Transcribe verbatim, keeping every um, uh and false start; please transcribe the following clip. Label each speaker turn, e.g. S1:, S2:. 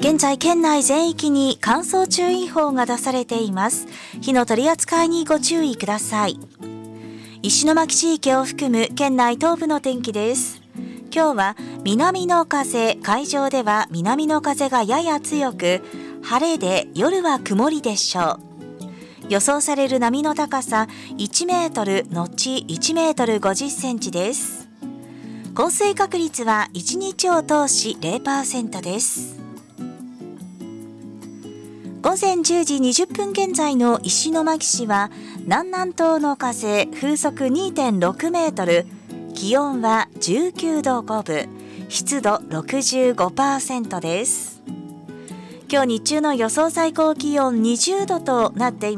S1: 現在県内全域に乾燥注意報が出されています。火の取り扱いにご注意ください。石巻地域を含む県内東部の天気です。今日は南の風、海上では南の風がやや強く、晴れで夜は曇りでしょう。予想される波の高さいちメートルのちいちメートルごじゅっセンチです。降水確率はいちにちを通し ゼロパーセント です。午前じゅうじにじゅっぷん現在の石巻市は南南東の風、風速 にてんろくメートル、気温はじゅうきゅうどごぶ、湿度 ろくじゅうごパーセント です。今日日中の予想最高気温にじゅうどとなっています。